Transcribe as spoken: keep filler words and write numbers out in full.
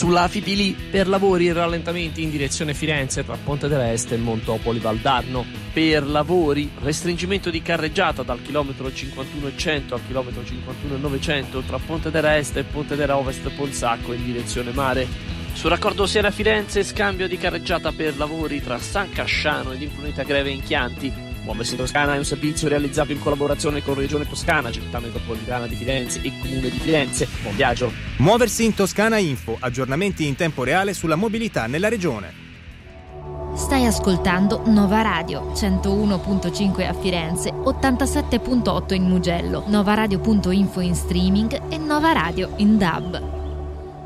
Sulla Fipili, per lavori e rallentamenti in direzione Firenze tra Ponte dell'Este e Montopoli Valdarno. Per lavori, restringimento di carreggiata dal chilometro cinquantuno e cento al chilometro cinquantuno e novecento tra Ponte dell'Este e Ponte della Ovest Polsacco in direzione mare. Sul raccordo Siena-Firenze, scambio di carreggiata per lavori tra San Casciano ed Imprunita Greve in Chianti. Muoversi in Toscana è un servizio realizzato in collaborazione con Regione Toscana, Città Metropolitana di Firenze e Comune di Firenze. Buon viaggio! Muoversi in Toscana Info, aggiornamenti in tempo reale sulla mobilità nella regione. Stai ascoltando Nova Radio, centouno virgola cinque a Firenze, ottantasette virgola otto in Mugello, novaradio punto info in streaming e Nova Radio in D A B.